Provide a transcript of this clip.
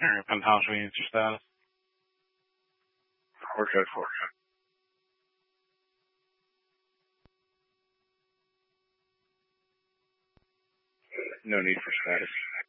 Alright, Penthouse, we answer status. We're good for it. No need for status.